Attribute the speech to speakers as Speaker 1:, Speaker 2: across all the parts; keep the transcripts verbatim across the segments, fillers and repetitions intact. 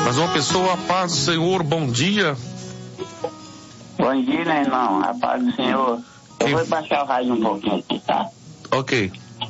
Speaker 1: Mas uma pessoa, a paz do Senhor, bom dia.
Speaker 2: Bom dia, meu irmão, a paz do Senhor. Eu
Speaker 1: Quem...
Speaker 2: vou baixar o rádio um pouquinho aqui, tá?
Speaker 1: Ok.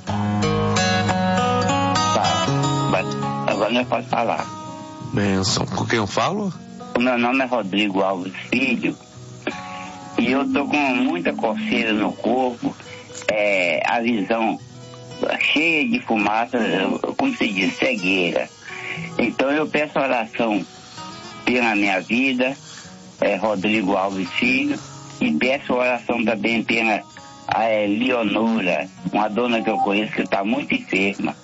Speaker 2: Tá, agora nós podemos falar.
Speaker 1: Benção. Com quem eu falo?
Speaker 2: O meu nome é Rodrigo Alves Filho e eu tô com muita coceira no corpo, é, a visão cheia de fumaça, como se diz, cegueira. Então eu peço oração pela minha vida, é, Rodrigo Alves Filho, e peço oração também pela a Leonora, uma dona que eu conheço que está muito enferma.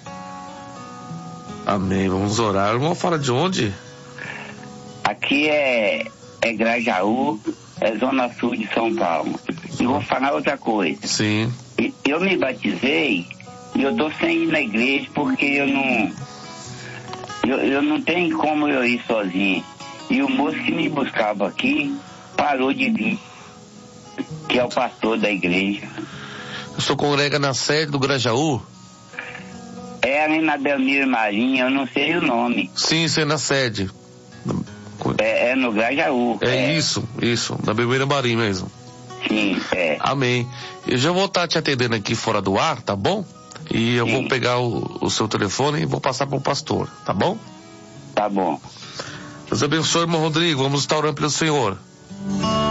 Speaker 1: Amém, vamos orar. Irmão, fala de onde?
Speaker 2: Aqui é, é Grajaú, é zona sul de São Paulo. E vou falar outra coisa.
Speaker 1: Sim.
Speaker 2: Eu me batizei e eu tô sem ir na igreja porque eu não eu, eu não tenho como eu ir sozinho. E o moço que me buscava aqui parou de vir, que é o pastor da igreja.
Speaker 1: O senhor congrega na sede do Grajaú?
Speaker 2: É ali na Belmiro Marinha, eu não sei o nome.
Speaker 1: Sim, isso é na sede.
Speaker 2: É, é no Grajaú.
Speaker 1: É, é isso, isso, na Belmiro Marinha mesmo.
Speaker 2: Sim, é.
Speaker 1: Amém. Eu já vou estar te atendendo aqui fora do ar, tá bom? E eu Sim. vou pegar o, o seu telefone e vou passar para o pastor, tá bom?
Speaker 2: Tá bom.
Speaker 1: Deus abençoe, irmão Rodrigo. Vamos estar orando pelo Senhor.